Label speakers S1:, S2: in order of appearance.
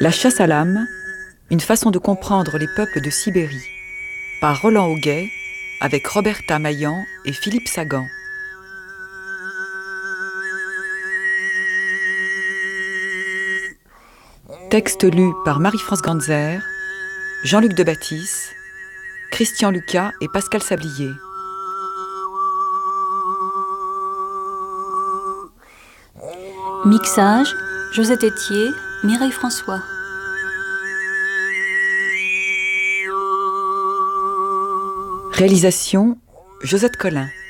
S1: La chasse à l'âme, une façon de comprendre les peuples de Sibérie, par Roland Auguet, avec Roberta Maillan et Philippe Sagan. Texte lu par Marie-France Ganzer, Jean-Luc Debatisse, Christian Lucas et Pascal Sablier.
S2: Mixage, Josette Etier, Mireille François.
S1: Réalisation, Josette Collin.